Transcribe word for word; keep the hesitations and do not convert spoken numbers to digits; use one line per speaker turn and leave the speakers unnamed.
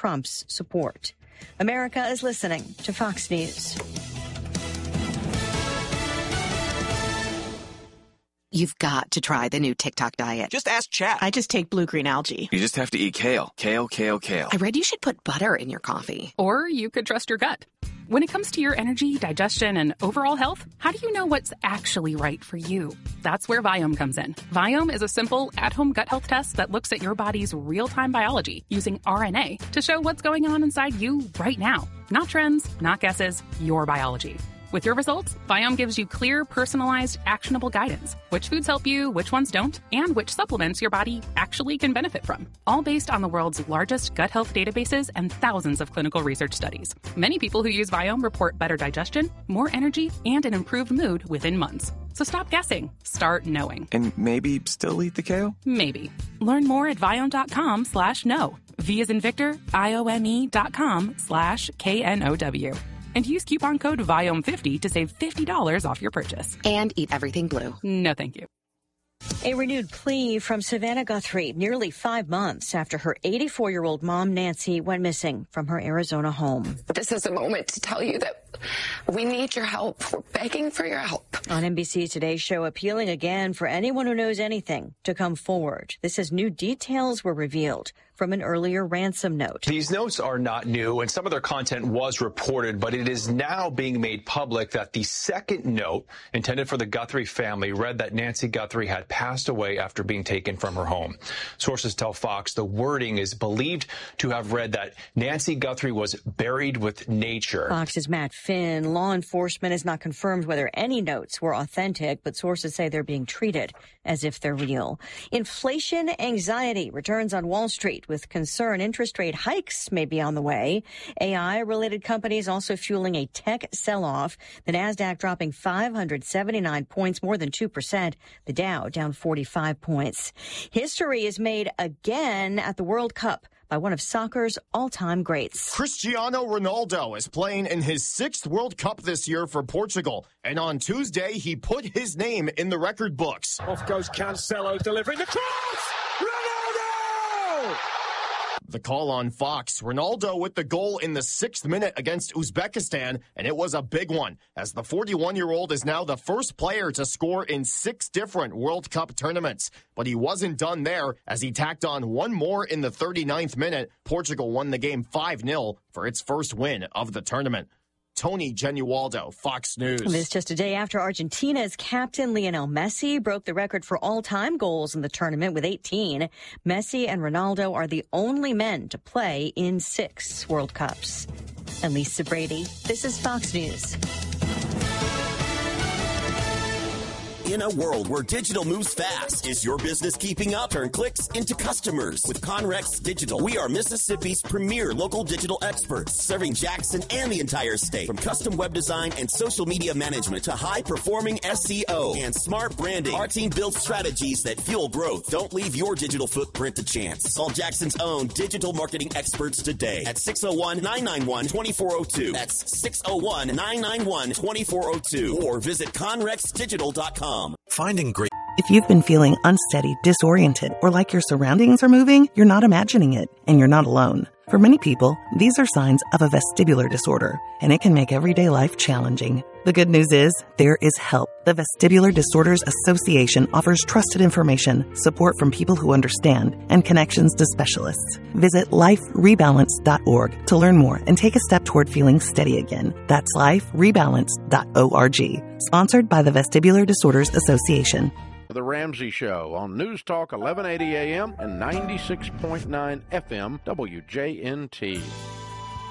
Trump's support. America is listening to Fox News.
You've got to try the new TikTok diet.
Just ask Chat.
I just take blue-green algae.
You just have to eat kale. Kale, kale, kale.
I read you should put butter in your coffee.
Or you could trust your gut. When it comes to your energy, digestion, and overall health, how do you know what's actually right for you? That's where Viome comes in. Viome is a simple, at-home gut health test that looks at your body's real-time biology using R N A to show what's going on inside you right now. Not trends, not guesses, your biology. With your results, Viome gives you clear, personalized, actionable guidance. Which foods help you, which ones don't, and which supplements your body actually can benefit from. All based on the world's largest gut health databases and thousands of clinical research studies. Many people who use Viome report better digestion, more energy, and an improved mood within months. So stop guessing. Start knowing.
And maybe still eat the kale?
Maybe. Learn more at Viome.com slash know. V as in Victor, I-O-M-E dot com slash K N O W. And use coupon code Viome fifty to save fifty dollars off your purchase.
And eat everything blue.
No, thank you.
A renewed plea from Savannah Guthrie nearly five months after her eighty-four-year-old mom, Nancy, went missing from her Arizona home.
This is a moment to tell you that we need your help. We're begging for your help.
On N B C's Today Show, appealing again for anyone who knows anything to come forward. This as new details were revealed from an earlier ransom note.
These notes are not new, and some of their content was reported, but it is now being made public that the second note, intended for the Guthrie family, read that Nancy Guthrie had passed away after being taken from her home. Sources tell Fox the wording is believed to have read that Nancy Guthrie was buried with nature.
Fox's Matt Finn. Law enforcement has not confirmed whether any notes were authentic, but sources say they're being treated as if they're real. Inflation anxiety returns on Wall Street, with concern interest rate hikes may be on the way. A I-related companies also fueling a tech sell-off. The Nasdaq dropping five hundred seventy-nine points, more than two percent. The Dow down forty-five points. History is made again at the World Cup by one of soccer's all-time greats.
Cristiano Ronaldo is playing in his sixth World Cup this year for Portugal. And on Tuesday, he put his name in the record books.
Off goes Cancelo, delivering the cross! Ronaldo!
The call on Fox, Ronaldo with the goal in the sixth minute against Uzbekistan, and it was a big one, as the forty-one-year-old is now the first player to score in six different World Cup tournaments. But he wasn't done there, as he tacked on one more in the thirty-ninth minute. Portugal won the game five nil for its first win of the tournament. Tony Genualdo, Fox News.
This just a day after Argentina's captain Lionel Messi broke the record for all-time goals in the tournament with eighteen. Messi and Ronaldo are the only men to play in six World Cups. I'm Lisa Brady. This is Fox News.
In a world where digital moves fast, is your business keeping up? Turn clicks into customers with Conrex Digital. We are Mississippi's premier local digital experts, serving Jackson and the entire state. From custom web design and social media management to high-performing S E O and smart branding, our team builds strategies that fuel growth. Don't leave your digital footprint to chance. Call Jackson's own digital marketing experts today at six oh one, nine nine one, two four oh two. That's six oh one, nine nine one, two four oh two. Or visit conrex digital dot com.
Finding great.
If you've been feeling unsteady, disoriented, or like your surroundings are moving, you're not imagining it, and you're not alone. For many people, these are signs of a vestibular disorder, and it can make everyday life challenging. The good news is, there is help. The Vestibular Disorders Association offers trusted information, support from people who understand, and connections to specialists. Visit life rebalance dot org to learn more and take a step toward feeling steady again. That's life rebalance dot org. Sponsored by the Vestibular Disorders Association.
The Ramsey Show on News Talk eleven eighty A M and ninety-six point nine F M W J N T.